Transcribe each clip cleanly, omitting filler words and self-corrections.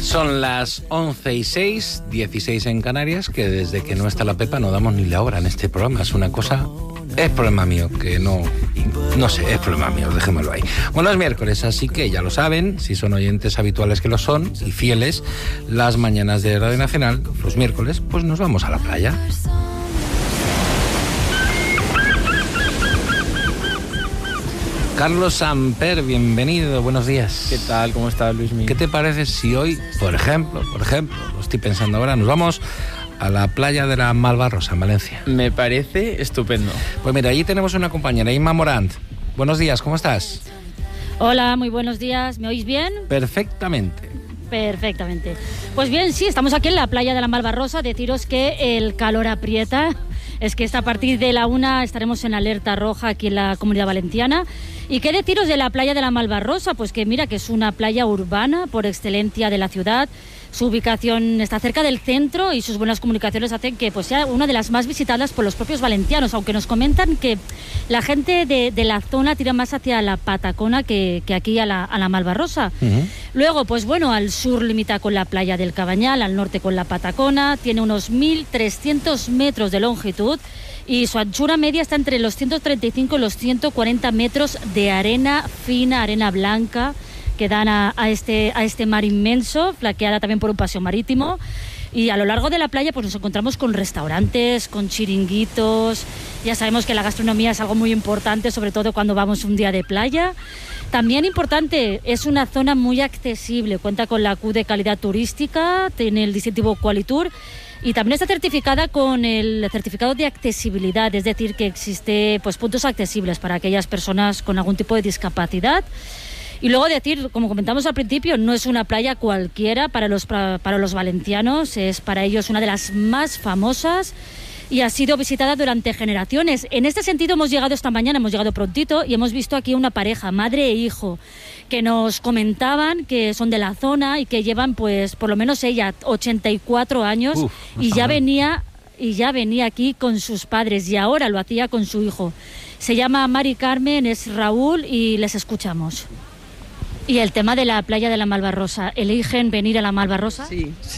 Son las 11:06, 16 en Canarias, que desde que no está la Pepa no damos ni la hora en este programa. Es una cosa... Es problema mío, que no sé, es problema mío, dejémoslo ahí. Bueno, es miércoles, así que ya lo saben, si son oyentes habituales que lo son y fieles, las mañanas de Radio Nacional, los miércoles, pues nos vamos a la playa. Carlos Samper, bienvenido, buenos días. ¿Qué tal? ¿Cómo estás, Luismi? ¿Qué te parece si hoy, por ejemplo, lo estoy pensando ahora, nos vamos a la playa de la Malvarrosa, en Valencia? Me parece estupendo. Pues mira, allí tenemos una compañera, Inma Morant. Buenos días, ¿cómo estás? Hola, muy buenos días. ¿Me oís bien? Perfectamente. Perfectamente. Pues bien, sí, estamos aquí en la playa de la Malvarrosa. Deciros que el calor aprieta. Es que a partir de la 1 estaremos en alerta roja aquí en la Comunidad Valenciana. ¿Y qué deciros de la playa de la Malvarrosa? Pues que mira, que es una playa urbana por excelencia de la ciudad. Su ubicación está cerca del centro y sus buenas comunicaciones hacen que pues, sea una de las más visitadas por los propios valencianos, aunque nos comentan que la gente de la zona tira más hacia la Patacona que aquí a la Malvarrosa. Uh-huh. Luego, pues bueno, al sur limita con la playa del Cabañal, al norte con la Patacona, tiene unos 1.300 metros de longitud y su anchura media está entre los 135 y los 140 metros de arena fina, arena blanca, que dan a este mar inmenso, flanqueada también por un paseo marítimo. Y a lo largo de la playa pues nos encontramos con restaurantes, con chiringuitos. Ya sabemos que la gastronomía es algo muy importante, sobre todo cuando vamos un día de playa. También importante, es una zona muy accesible, cuenta con la Q de calidad turística, tiene el distintivo Qualitour y también está certificada con el certificado de accesibilidad, es decir, que existe pues puntos accesibles para aquellas personas con algún tipo de discapacidad. Y luego decir, como comentamos al principio, no es una playa cualquiera para los valencianos, es para ellos una de las más famosas y ha sido visitada durante generaciones. En este sentido hemos llegado esta mañana, hemos llegado prontito y hemos visto aquí una pareja, madre e hijo, que nos comentaban que son de la zona y que llevan pues por lo menos ella 84 años y ya venía aquí con sus padres y ahora lo hacía con su hijo. Se llama Mari Carmen, es Raúl y les escuchamos. ¿Y el tema de la playa de la Malvarrosa? ¿Eligen venir a la Malvarrosa?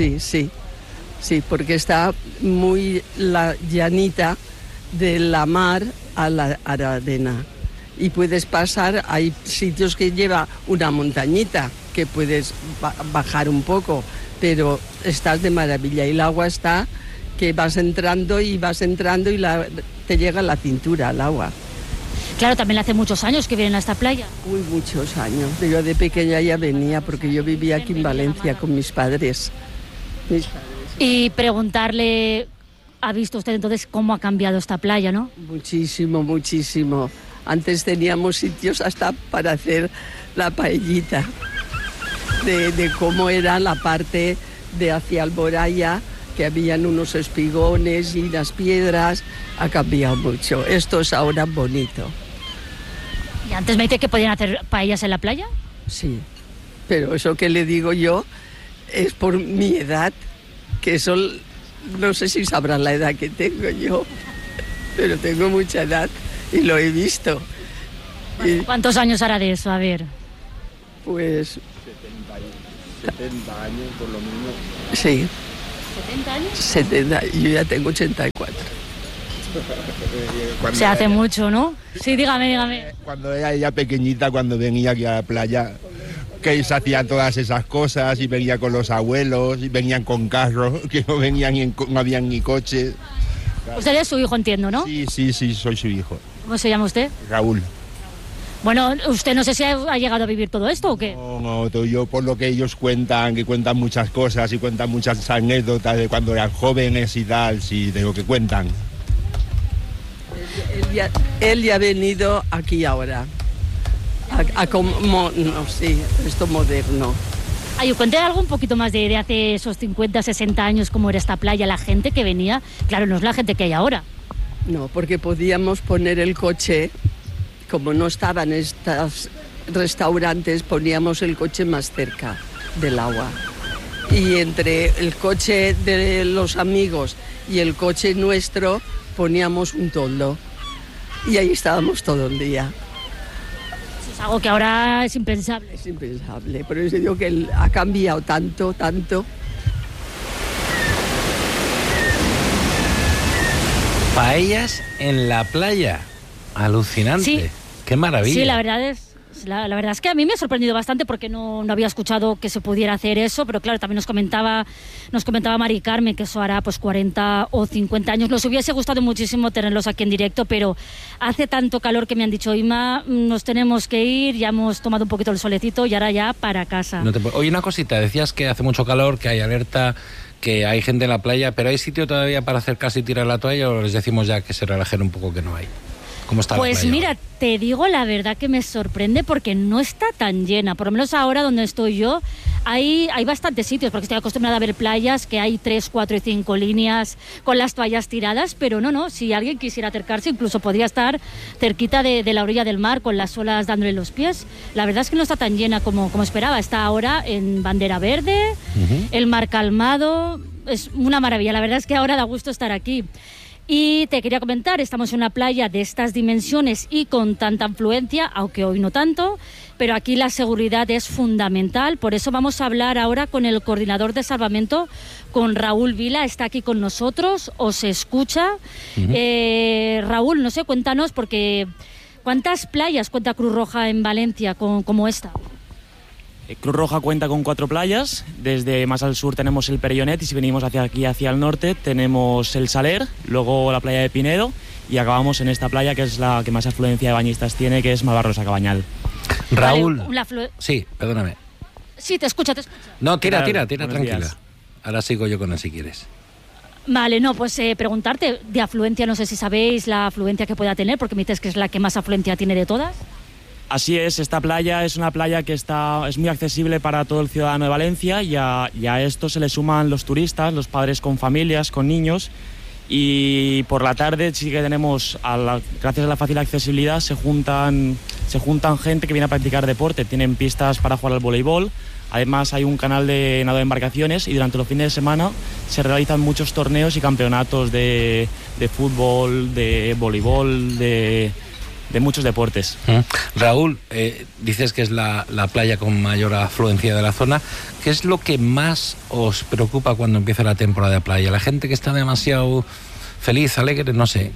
Sí, porque está muy la llanita de la mar a la arena. Y puedes pasar, hay sitios que lleva una montañita, que puedes bajar un poco, pero estás de maravilla. Y el agua está, que vas entrando y te llega a la cintura el agua. Claro, también hace muchos años que vienen a esta playa. Uy, muchos años. Yo de pequeña ya venía, porque yo vivía aquí en Valencia con mis padres. Y preguntarle, ¿ha visto usted entonces cómo ha cambiado esta playa, no? Muchísimo, muchísimo. Antes teníamos sitios hasta para hacer la paellita, de cómo era la parte de hacia Alboraya, que habían unos espigones y las piedras. Ha cambiado mucho. Esto es ahora bonito. ¿Y antes me dice que podían hacer paellas en la playa? Sí, pero eso que le digo yo es por mi edad, que eso no sé si sabrán la edad que tengo yo, pero tengo mucha edad y lo he visto. Bueno, ¿cuántos años hará de eso? A ver. Pues 70 años por lo menos. Sí. ¿70 años? 70, yo ya tengo 84. Se hace mucho, ¿no? Sí, dígame. Cuando era ella pequeñita, cuando venía aquí a la playa, que se hacían todas esas cosas y venía con los abuelos y venían con carros, que no habían ni coches. Usted es su hijo, entiendo, ¿no? Sí, soy su hijo. ¿Cómo se llama usted? Raúl. Bueno, usted no sé si ha llegado a vivir todo esto o qué. No, yo por lo que ellos cuentan, que cuentan muchas cosas y cuentan muchas anécdotas de cuando eran jóvenes y tal, sí, de lo que cuentan. Él ya ha venido aquí ahora. Esto moderno. Ay, cuente algo un poquito más de hace esos 50, 60 años, cómo era esta playa, la gente que venía. Claro, no es la gente que hay ahora. No, porque podíamos poner el coche, como no estaban estos restaurantes, poníamos el coche más cerca del agua. Y entre el coche de los amigos y el coche nuestro poníamos un toldo. Y ahí estábamos todo el día. Es algo que ahora es impensable. Es impensable, por eso digo que ha cambiado tanto. Paellas en la playa. Alucinante. Sí. Qué maravilla. Sí, la verdad es que a mí me ha sorprendido bastante porque no había escuchado que se pudiera hacer eso, pero claro, también nos comentaba Mari Carmen que eso hará pues 40 o 50 años. Nos hubiese gustado muchísimo tenerlos aquí en directo, pero hace tanto calor que me han dicho, Ima, nos tenemos que ir, ya hemos tomado un poquito el solecito y ahora ya para casa. Oye, una cosita, decías que hace mucho calor, que hay alerta, que hay gente en la playa, pero ¿hay sitio todavía para acercarse y tirar la toalla o les decimos ya que se relajen un poco que no hay? ¿Cómo está Pues la playa? mira, te digo la verdad que me sorprende porque no está tan llena. Por lo menos ahora donde estoy yo hay bastantes sitios, porque estoy acostumbrada a ver playas que hay 3, 4 y 5 líneas con las toallas tiradas, pero no, si alguien quisiera acercarse incluso podría estar cerquita de la orilla del mar con las olas dándole los pies. La verdad es que no está tan llena como esperaba. Está ahora en bandera verde, el mar calmado, es una maravilla. La verdad es que ahora da gusto estar aquí. Y te quería comentar, estamos en una playa de estas dimensiones y con tanta afluencia, aunque hoy no tanto, pero aquí la seguridad es fundamental. Por eso vamos a hablar ahora con el coordinador de salvamento, con Raúl Vila, está aquí con nosotros, os escucha. Raúl, no sé, cuéntanos, porque ¿cuántas playas cuenta Cruz Roja en Valencia como esta? Cruz Roja cuenta con 4 playas. Desde más al sur tenemos el Perellonet y si venimos hacia aquí, hacia el norte, tenemos el Saler, luego la playa de Pinedo y acabamos en esta playa que es la que más afluencia de bañistas tiene, que es Malvarrosa Cabañal. Raúl. Vale, Sí, perdóname. Sí, te escucha. No, tira, Buenos tranquila. días. Ahora sigo yo con él si quieres. Vale, no, pues preguntarte de afluencia, no sé si sabéis la afluencia que pueda tener, porque me dices que es la que más afluencia tiene de todas. Así es, esta playa es una playa que es muy accesible para todo el ciudadano de Valencia y a esto se le suman los turistas, los padres con familias, con niños, y por la tarde sí que tenemos, gracias a la fácil accesibilidad, se juntan gente que viene a practicar deporte, tienen pistas para jugar al voleibol, además hay un canal de nado de embarcaciones y durante los fines de semana se realizan muchos torneos y campeonatos de fútbol, de voleibol, de muchos deportes. Raúl, dices que es la playa con mayor afluencia de la zona. ¿Qué es lo que más os preocupa cuando empieza la temporada de playa? ¿La gente que está demasiado feliz, alegre? No sé.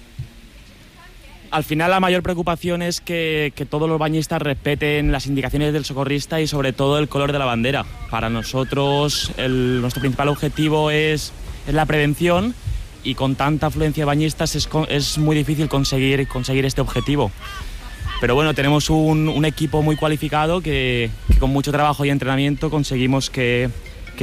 Al final la mayor preocupación es que todos los bañistas respeten las indicaciones del socorrista y sobre todo el color de la bandera. Para nosotros nuestro principal objetivo es la prevención. Y con tanta afluencia de bañistas es muy difícil conseguir este objetivo. Pero bueno, tenemos un equipo muy cualificado que con mucho trabajo y entrenamiento conseguimos que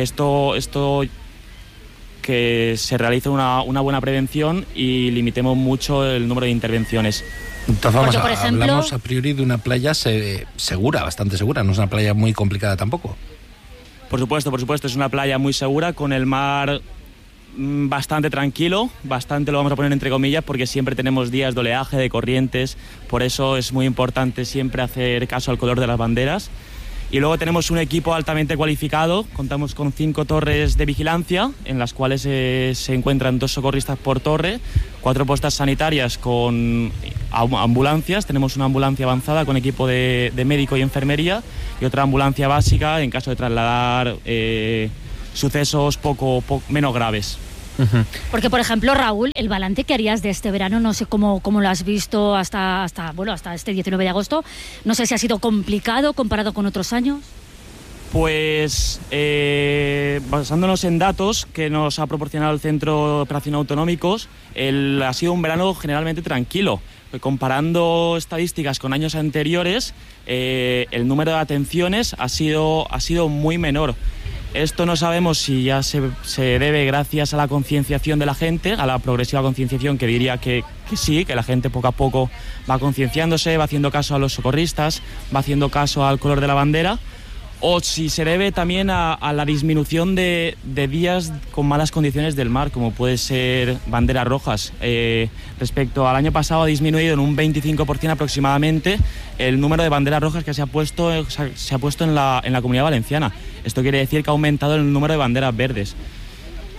se realice una buena prevención y limitemos mucho el número de intervenciones. Entonces Porque, por ejemplo, hablamos a priori de una playa segura, bastante segura, no es una playa muy complicada tampoco. Por supuesto, es una playa muy segura con el mar bastante tranquilo, bastante lo vamos a poner entre comillas porque siempre tenemos días de oleaje, de corrientes, por eso es muy importante siempre hacer caso al color de las banderas. Y luego tenemos un equipo altamente cualificado, contamos con 5 torres de vigilancia en las cuales se encuentran 2 socorristas por torre, 4 postas sanitarias con ambulancias, tenemos una ambulancia avanzada con equipo de médico y enfermería y otra ambulancia básica en caso de trasladar sucesos menos graves. Porque, por ejemplo, Raúl, el balance que harías de este verano, no sé cómo lo has visto hasta este 19 de agosto, no sé si ha sido complicado comparado con otros años. Pues basándonos en datos que nos ha proporcionado el Centro de Operaciones Autonómicos, ha sido un verano generalmente tranquilo. Comparando estadísticas con años anteriores, el número de atenciones ha sido muy menor. Esto no sabemos si ya se debe gracias a la concienciación de la gente, a la progresiva concienciación que diría que sí, que la gente poco a poco va concienciándose, va haciendo caso a los socorristas, va haciendo caso al color de la bandera, o si se debe también a la disminución de días con malas condiciones del mar, como puede ser banderas rojas. Respecto al año pasado ha disminuido en un 25% aproximadamente el número de banderas rojas que se ha puesto en la Comunidad Valenciana. Esto quiere decir que ha aumentado el número de banderas verdes.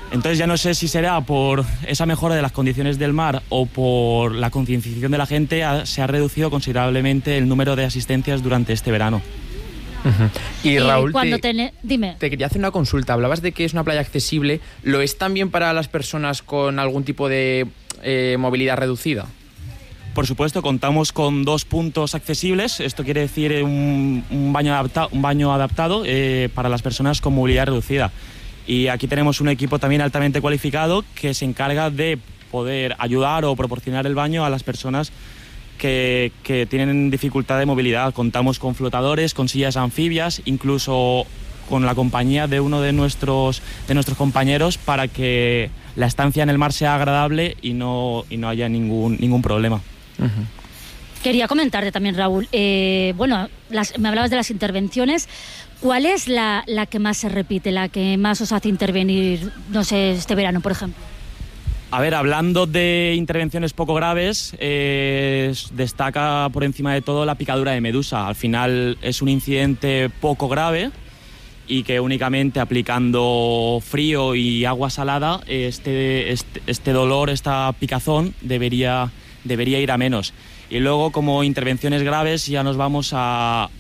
Entonces ya no sé si será por esa mejora de las condiciones del mar o por la concienciación de la gente, se ha reducido considerablemente el número de asistencias durante este verano. Y Raúl, dime. Te quería hacer una consulta. Hablabas de que es una playa accesible. ¿Lo es también para las personas con algún tipo de movilidad reducida? Por supuesto, contamos con 2 puntos accesibles. Esto quiere decir un baño adaptado para las personas con movilidad reducida. Y aquí tenemos un equipo también altamente cualificado que se encarga de poder ayudar o proporcionar el baño a las personas que tienen dificultad de movilidad. Contamos con flotadores, con sillas anfibias, incluso con la compañía de uno de nuestros compañeros para que la estancia en el mar sea agradable y no haya ningún problema. Quería comentarte también, Raúl, me hablabas de las intervenciones. ¿Cuál es la que más se repite, la que más os hace intervenir, no sé, este verano, por ejemplo? A ver, hablando de intervenciones poco graves, destaca por encima de todo la picadura de medusa. Al final es un incidente poco grave y que únicamente aplicando frío y agua salada, este dolor, esta picazón debería ir a menos. Y luego, como intervenciones graves, ya nos vamos a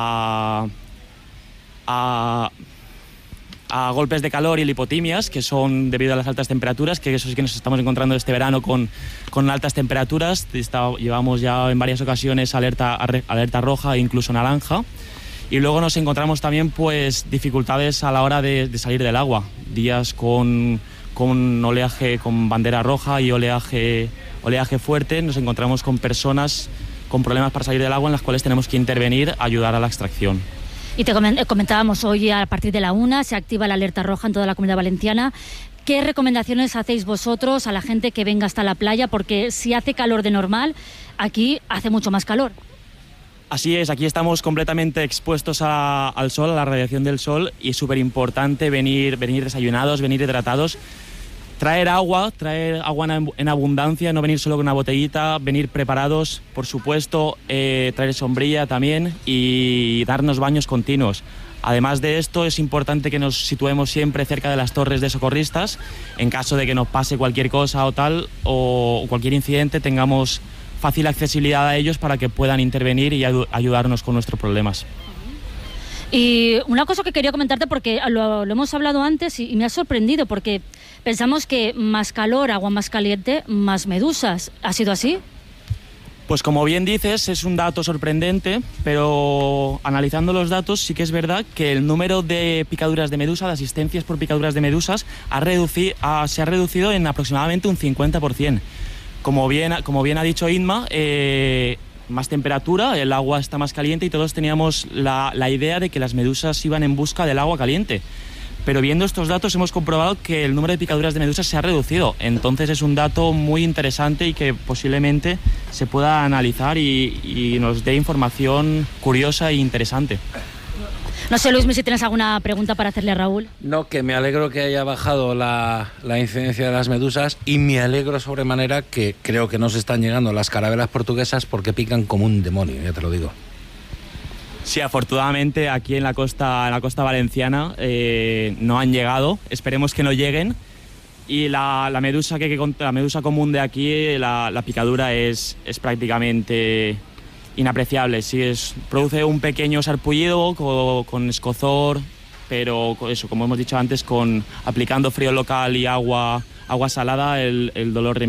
golpes de calor y lipotimias, que son debido a las altas temperaturas, que eso sí que nos estamos encontrando este verano con altas temperaturas. Llevamos ya en varias ocasiones alerta roja e incluso naranja. Y luego nos encontramos también pues dificultades a la hora de salir del agua. Días con oleaje, con bandera roja y oleaje fuerte. Nos encontramos con personas con problemas para salir del agua en las cuales tenemos que intervenir, ayudar a la extracción. Y te comentábamos hoy, a partir de la 1 se activa la alerta roja en toda la Comunidad Valenciana. ¿Qué recomendaciones hacéis vosotros a la gente que venga hasta la playa? Porque si hace calor de normal, aquí hace mucho más calor. Así es, aquí estamos completamente expuestos al sol, a la radiación del sol, y es súper importante venir desayunados, venir hidratados. Traer agua en abundancia, no venir solo con una botellita, venir preparados, por supuesto, traer sombrilla también y darnos baños continuos. Además de esto, es importante que nos situemos siempre cerca de las torres de socorristas. En caso de que nos pase cualquier cosa o tal, o cualquier incidente, tengamos fácil accesibilidad a ellos para que puedan intervenir y ayudarnos con nuestros problemas. Y una cosa que quería comentarte, porque lo hemos hablado antes y me ha sorprendido, porque pensamos que más calor, agua más caliente, más medusas. ¿Ha sido así? Pues como bien dices, es un dato sorprendente, pero analizando los datos sí que es verdad que el número de picaduras de medusa, de asistencias por picaduras de medusas, se ha reducido en aproximadamente un 50%. Como bien ha dicho Inma, más temperatura, el agua está más caliente y todos teníamos la idea de que las medusas iban en busca del agua caliente. Pero viendo estos datos hemos comprobado que el número de picaduras de medusas se ha reducido. Entonces es un dato muy interesante y que posiblemente se pueda analizar y nos dé información curiosa e interesante. No sé, Luismi, si tienes alguna pregunta para hacerle a Raúl. No, que me alegro que haya bajado la incidencia de las medusas y me alegro sobremanera que creo que no se están llegando las carabelas portuguesas porque pican como un demonio, ya te lo digo. Sí, afortunadamente aquí en la costa valenciana no han llegado, esperemos que no lleguen. Y la medusa común de aquí, la picadura es prácticamente inapreciable. Sí, produce un pequeño sarpullido con escozor, pero eso, como hemos dicho antes, aplicando frío local y agua salada, el dolor